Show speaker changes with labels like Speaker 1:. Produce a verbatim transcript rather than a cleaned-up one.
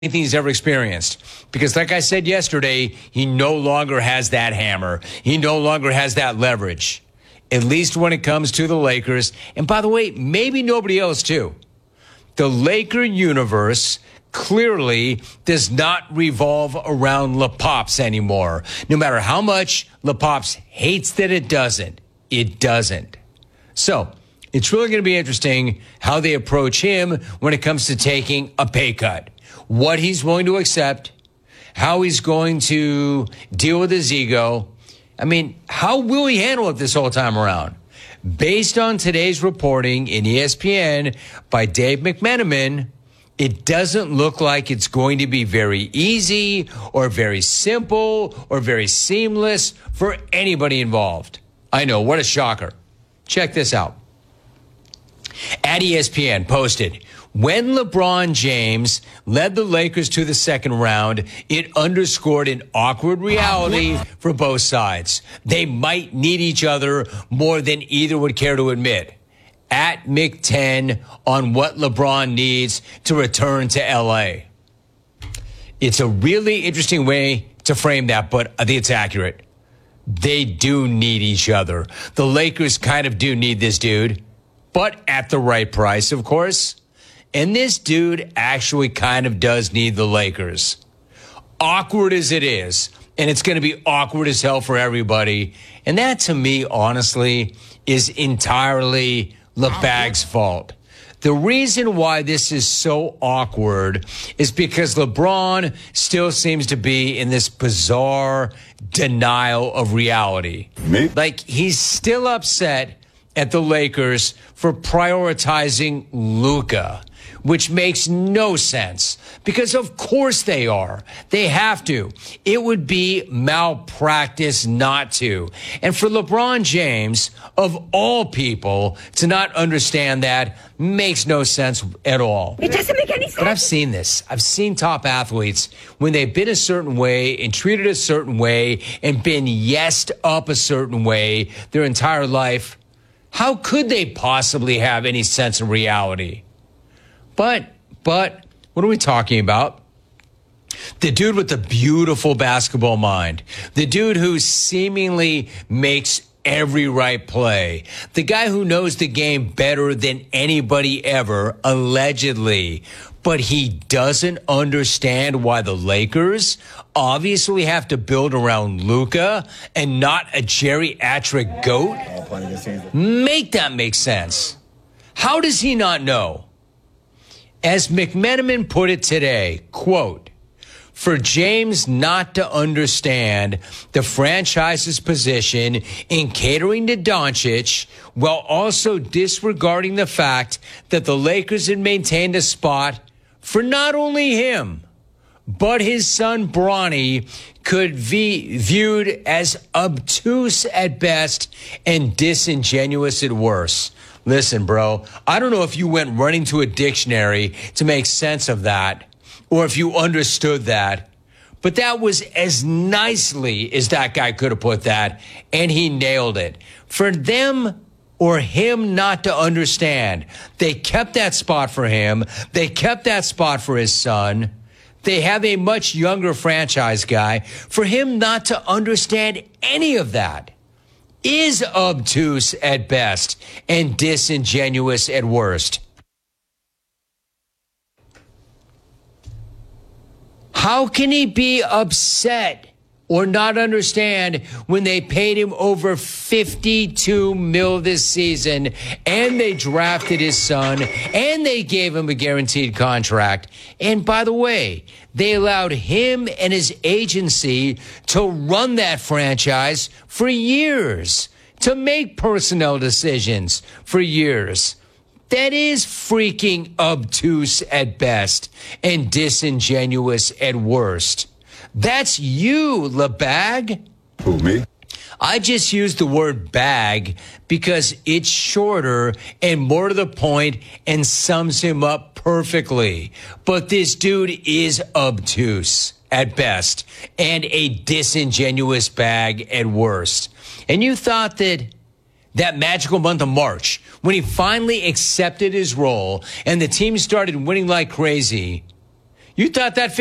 Speaker 1: anything he's ever experienced. Because like I said yesterday, he no longer has that hammer. He no longer has that leverage, at least when it comes to the Lakers. And by the way, maybe nobody else too. The Laker universe clearly does not revolve around LePops anymore. No matter how much LePops hates that it doesn't, it doesn't. So it's really going to be interesting how they approach him when it comes to taking a pay cut. What he's willing to accept, how he's going to deal with his ego. I mean, how will he handle it this whole time around? Based on today's reporting in E S P N by Dave McMenamin, it doesn't look like it's going to be very easy or very simple or very seamless for anybody involved. I know, what a shocker. Check this out. At E S P N posted, when LeBron James led the Lakers to the second round, it underscored an awkward reality for both sides. They might need each other more than either would care to admit. At Mick ten on what LeBron needs to return to L A. It's a really interesting way to frame that, but I think it's accurate. They do need each other. The Lakers kind of do need this dude, but at the right price, of course. And this dude actually kind of does need the Lakers. Awkward as it is, and it's going to be awkward as hell for everybody. And that, to me, honestly, is entirely LeBag's fault. The reason why this is so awkward is because LeBron still seems to be in this bizarre denial of reality.
Speaker 2: Me?
Speaker 1: Like, he's still upset at the Lakers for prioritizing Luka, which makes no sense because of course they are. They have to. It would be malpractice not to. And for LeBron James, of all people, to not understand that makes no sense at all.
Speaker 3: It doesn't make any sense.
Speaker 1: But I've seen this. I've seen top athletes when they've been a certain way and treated a certain way and been yesed up a certain way their entire life. How could they possibly have any sense of reality? But, but, what are we talking about? The dude with the beautiful basketball mind. The dude who seemingly makes every right play. The guy who knows the game better than anybody ever, allegedly. But he doesn't understand why the Lakers obviously have to build around Luka and not a geriatric goat. Make that make sense. How does he not know? As McMenamin put it today, quote, for James not to understand the franchise's position in catering to Doncic while also disregarding the fact that the Lakers had maintained a spot for not only him, but his son Bronny could be viewed as obtuse at best and disingenuous at worst. Listen, bro, I don't know if you went running to a dictionary to make sense of that or if you understood that, but that was as nicely as that guy could have put that, and he nailed it. For them or him not to understand, they kept that spot for him. They kept that spot for his son. They have a much younger franchise guy. For him not to understand any of that is obtuse at best and disingenuous at worst. How can he be upset or not understand when they paid him over fifty-two mil this season and they drafted his son and they gave him a guaranteed contract? And by the way, they allowed him and his agency to run that franchise for years, to make personnel decisions for years. That is freaking obtuse at best and disingenuous at worst. That's you, LeBag.
Speaker 2: Who, me?
Speaker 1: I just used the word bag because it's shorter and more to the point and sums him up perfectly. But this dude is obtuse at best and a disingenuous bag at worst. And you thought that that magical month of March, when he finally accepted his role and the team started winning like crazy, You thought that